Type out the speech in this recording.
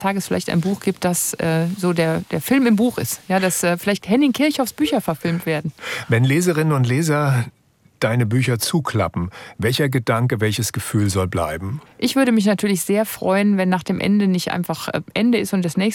Tages vielleicht ein Buch gibt, das so der Film im Buch ist. Ja, dass vielleicht Henning Kirchhoffs Bücher verfilmt werden. Wenn Leserinnen und Leser deine Bücher zuklappen, welcher Gedanke, welches Gefühl soll bleiben? Ich würde mich natürlich sehr freuen, wenn nach dem Ende nicht einfach Ende ist und das nächste